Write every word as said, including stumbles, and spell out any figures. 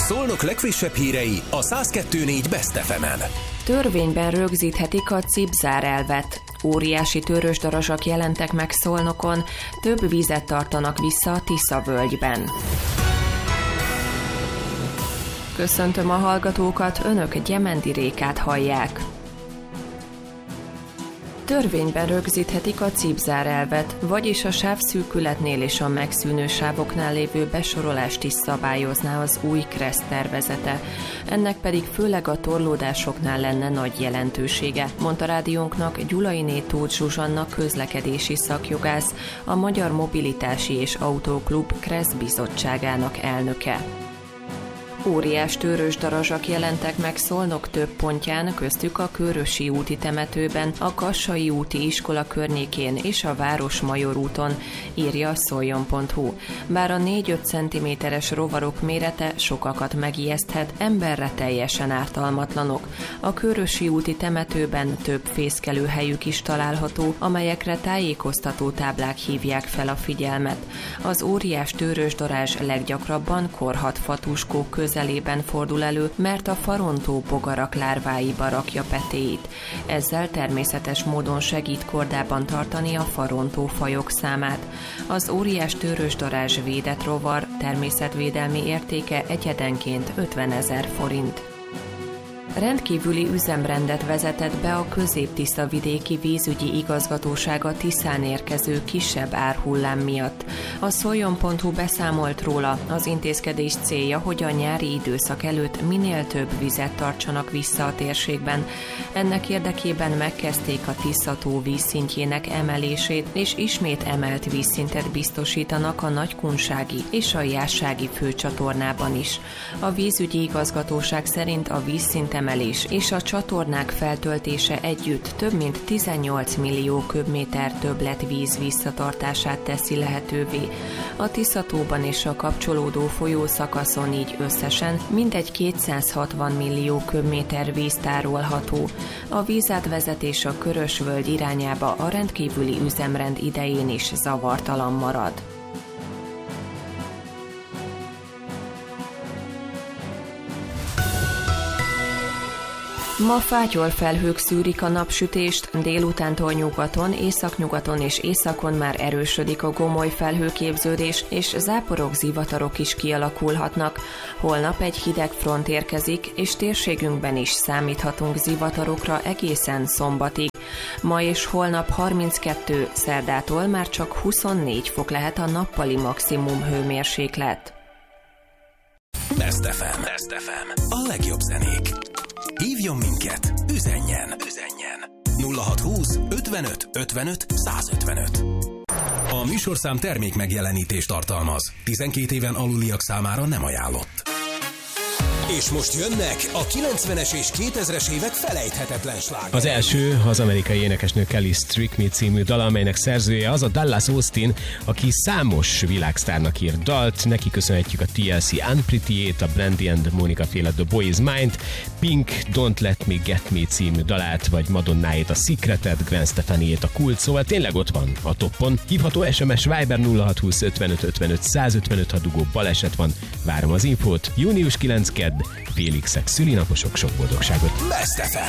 Szolnok legfrissebb hírei a száz kettő négy Best ef emen. Törvényben rögzíthetik a cipzárelvet. Óriási törősdarazsak jelentek meg Szolnokon, több vizet tartanak vissza a Tisza-völgyben. Köszöntöm a hallgatókat, önök Gyemendi Rékát hallják. Törvényben rögzíthetik a cipzárelvet, vagyis a sávszűkületnél és a megszűnő sávoknál lévő besorolást is szabályozná az új KRESZ tervezete. Ennek pedig főleg a torlódásoknál lenne nagy jelentősége, mondta rádiónknak Gyulainé Tóth Zsuzsanna közlekedési szakjogász, a Magyar Mobilitási és Autóklub KRESZ bizottságának elnöke. Óriás törősdarazsak jelentek meg Szolnok több pontján, köztük a Körösi úti temetőben, a Kassai úti iskola környékén és a Városmajor úton, írja a szoljon pont hu. Bár a négy-öt centiméteres rovarok mérete sokakat megijeszthet, emberre teljesen ártalmatlanok. A Körösi úti temetőben több fészkelőhelyük is található, amelyekre tájékoztató táblák hívják fel a figyelmet. Az óriás törősdarázs leggyakrabban korhatfatuskók között közelében fordul elő, mert a farontó bogarak lárváiba rakja petéit. Ezzel természetes módon segít kordában tartani a farontó fajok számát. Az óriás törősdarázs védett rovar természetvédelmi értéke egyedenként ötvenezer forint. Rendkívüli üzemrendet vezetett be a Közép-Tisza-vidéki vízügyi igazgatóság a Tiszán érkező kisebb árhullám miatt. A szoljon pont hu beszámolt róla, az intézkedés célja, hogy a nyári időszak előtt minél több vizet tartsanak vissza a térségben. Ennek érdekében megkezdték a Tisza-tó vízszintjének emelését, és ismét emelt vízszintet biztosítanak a Nagykunsági és a Jássági főcsatornában is. A vízügyi igazgatóság szerint a vízszint emelés és a csatornák feltöltése együtt több mint tizennyolc millió köbméter többlet víz visszatartását teszi lehetővé. A Tisza-tóban és a kapcsolódó folyószakaszon így összesen mintegy kétszázhatvan millió köbméter víz tárolható. A vízátvezetés a Körös-völgy irányába a rendkívüli üzemrend idején is zavartalan marad. Ma fátyolfelhők szűrik a napsütést, délutántól nyugaton, északnyugaton és északon már erősödik a gomoly felhőképződés, és záporok, zivatarok is kialakulhatnak. Holnap egy hideg front érkezik, és térségünkben is számíthatunk zivatarokra egészen szombatig. Ma és holnap harminckettő, szerdától már csak huszonnégy fok lehet a nappali maximum hőmérséklet. Best ef em. Best ef em. A legjobb zenék. Hívjon minket, üzenjen, üzenjen. nulla hatszázhúsz ötvenöt ötvenöt százötvenöt. A műsorszám termék megjelenítést tartalmaz. tizenkét éven aluliak számára nem ajánlott. És most jönnek a kilencvenes és kétezres évek felejthetetlen slágerei. Az első az amerikai énekesnő Kelly Strike Me című dal, amelynek szerzője az a Dallas Austin, aki számos világsztárnak írt dalt. Neki köszönhetjük a té el cé Unpretty-ét, a Brandy and Monica féle The Boy Is Mine, Pink Don't Let Me Get Me című dalát, vagy Madonnáét, a Secretet, Gwen Stefaniét, a Kult, szóval tényleg ott van a toppon. Hívható es em es Viber nulla hatszázhúsz ötvenöt ötvenöt százötvenöt, ha dugó baleset van. Várom az infót. június kilencedike kedd, Félixek szülinaposok, sok boldogságot. Best ef em.